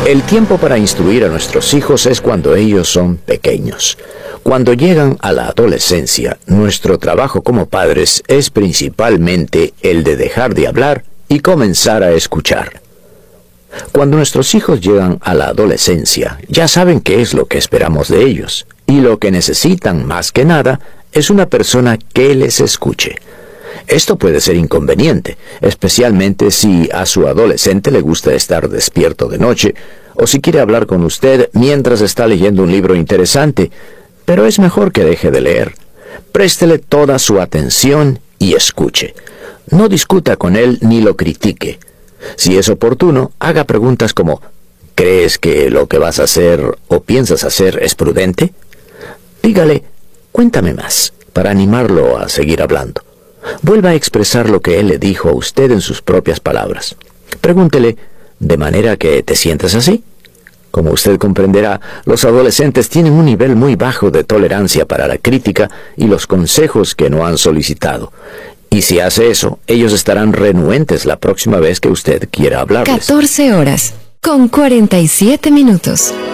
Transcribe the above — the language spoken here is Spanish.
El tiempo para instruir a nuestros hijos es cuando ellos son pequeños. Cuando llegan a la adolescencia, nuestro trabajo como padres es principalmente el de dejar de hablar y comenzar a escuchar. Cuando nuestros hijos llegan a la adolescencia, ya saben qué es lo que esperamos de ellos, y lo que necesitan más que nada es una persona que les escuche. Esto puede ser inconveniente, especialmente si a su adolescente le gusta estar despierto de noche, o si quiere hablar con usted mientras está leyendo un libro interesante, pero es mejor que deje de leer. Préstele toda su atención y escuche. No discuta con él ni lo critique. Si es oportuno, haga preguntas como: ¿crees que lo que vas a hacer o piensas hacer es prudente? Dígale: cuéntame más, para animarlo a seguir hablando. Vuelva a expresar lo que él le dijo a usted en sus propias palabras. Pregúntele: ¿de manera que te sientes así? Como usted comprenderá, los adolescentes tienen un nivel muy bajo de tolerancia para la crítica y los consejos que no han solicitado. Y si hace eso, ellos estarán renuentes la próxima vez que usted quiera hablarles. 14 horas, con 47 minutos.